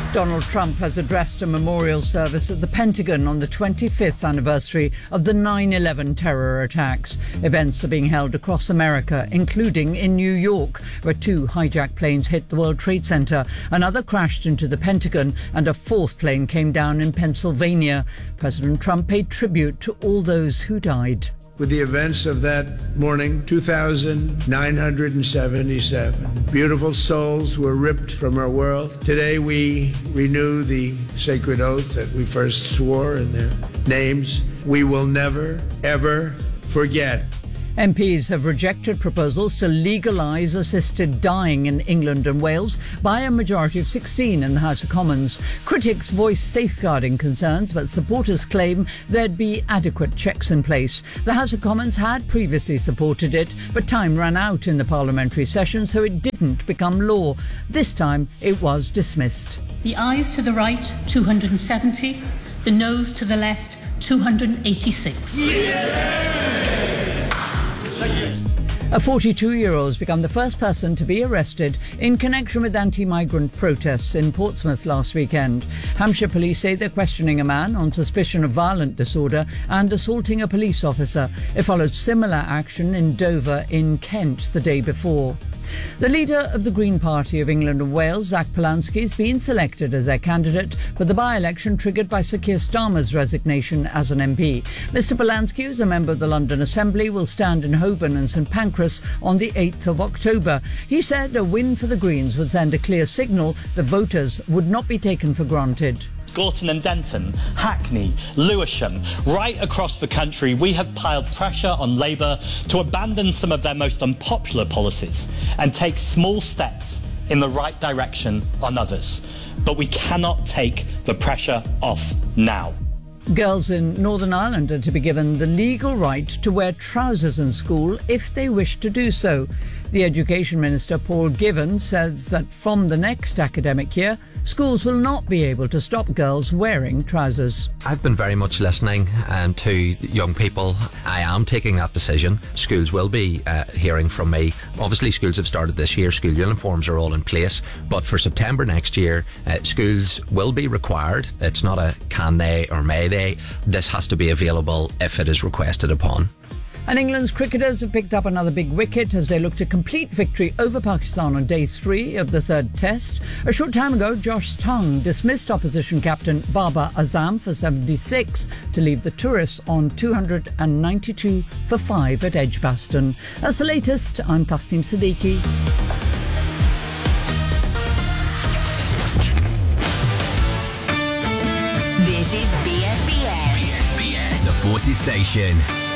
Donald Trump has addressed a memorial service at the Pentagon on the 25th anniversary of the 9/11 terror attacks. Events are being held across America, including in New York, where 2 hijacked planes hit the World Trade Center. Another crashed into the Pentagon, and a 4th plane came down in Pennsylvania. President Trump paid tribute to all those who died. With the events of that morning, 2,977 beautiful souls were ripped from our world. Today we renew the sacred oath that we first swore in their names. We will never, ever forget. MPs have rejected proposals to legalise assisted dying in England and Wales by a majority of 16 in the House of Commons. Critics voice safeguarding concerns, but supporters claim there'd be adequate checks in place. The House of Commons had previously supported it, but time ran out in the parliamentary session, so it didn't become law. This time it was dismissed. The ayes to the right, 270. The noes to the left, 286. A 42-year-old has become the first person to be arrested in connection with anti-migrant protests in Portsmouth last weekend. Hampshire police say they're questioning a man on suspicion of violent disorder and assaulting a police officer. It followed similar action in Dover in Kent the day before. The leader of the Green Party of England and Wales, Zach Polanski, has been selected as their candidate for the by-election triggered by Sir Keir Starmer's resignation as an MP. Mr Polanski, who's a member of the London Assembly, will stand in Holborn and St Pancras on the 8th of October. He said a win for the Greens would send a clear signal that voters would not be taken for granted. Gorton and Denton, Hackney, Lewisham, right across the country, we have piled pressure on Labour to abandon some of their most unpopular policies and take small steps in the right direction on others. But we cannot take the pressure off now. Girls in Northern Ireland are to be given the legal right to wear trousers in school if they wish to do so. The Education Minister, Paul Givan, says that from the next academic year, schools will not be able to stop girls wearing trousers. I've been very much listening to young people. I am taking that decision. Schools will be hearing from me. Obviously, schools have started this year. School uniforms are all in place. But for September next year, schools will be required. It's not a can they or may they. This has to be available if it is requested upon. And England's cricketers have picked up another big wicket as they look to complete victory over Pakistan on day 3 of the 3rd test. A short time ago, Josh Tongue dismissed opposition captain Babar Azam for 76 to leave the tourists on 292 for 5 at Edgbaston. That's the latest. I'm Tasneem Siddiqui. This is BSBS. The Forces Station.